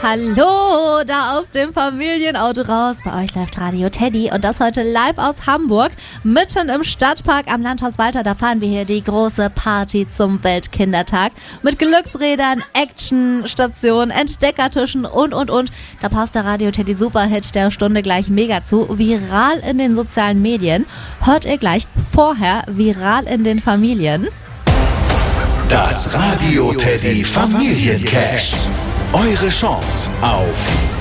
Hallo, da aus dem Familienauto raus. Bei euch läuft Radio Teddy und das heute live aus Hamburg. Mitten im Stadtpark am Landhaus Walter, da fahren wir hier die große Party zum Weltkindertag. Mit Glücksrädern, Actionstationen, Entdeckertischen und. Da passt der Radio Teddy Superhit der Stunde gleich mega zu. Viral in den sozialen Medien. Hört ihr gleich vorher viral in den Familien. Das Radio Teddy Familiencash. Eure Chance auf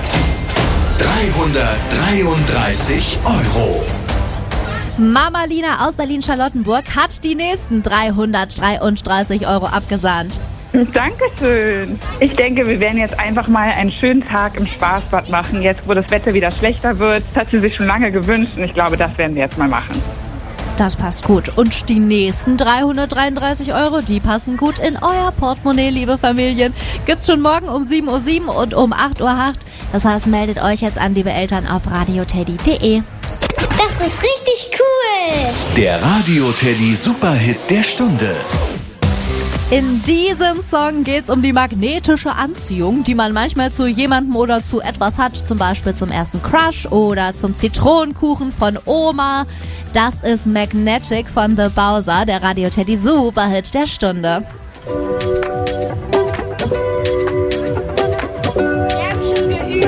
333 €. Mama Lina aus Berlin-Charlottenburg hat die nächsten 333 € abgesahnt. Dankeschön. Ich denke, wir werden jetzt einfach mal einen schönen Tag im Spaßbad machen, jetzt wo das Wetter wieder schlechter wird. Das hat sie sich schon lange gewünscht und ich glaube, das werden wir jetzt mal machen. Das passt gut. Und die nächsten 333 €, die passen gut in euer Portemonnaie, liebe Familien. Gibt's schon morgen um 7:07 Uhr und um 8:08 Uhr. Das heißt, meldet euch jetzt an, liebe Eltern, auf radioteddy.de. Das ist richtig cool. Der Radio Teddy Superhit der Stunde. In diesem Song geht's um die magnetische Anziehung, die man manchmal zu jemandem oder zu etwas hat, zum Beispiel zum ersten Crush oder zum Zitronenkuchen von Oma. Das ist Magnetic von The Bowser, der Radio Teddy Superhit der Stunde.